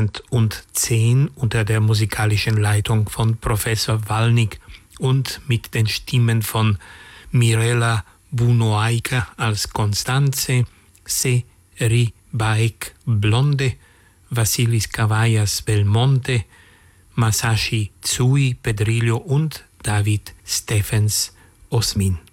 2010 unter der musikalischen Leitung von Professor Walnig und mit den Stimmen von Mirella Bunoaika als Constanze, Seri Baek Blonde, Vasilis Kavaias Belmonte, Masashi Tsui Pedrillo und David Stephens Osmin.